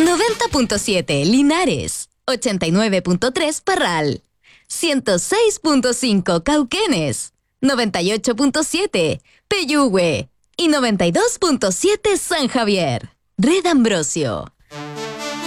90.7 Linares, 89.3 Parral, 106.5 Cauquenes, 98.7 Peyúgue y 92.7 San Javier. Red Ambrosio.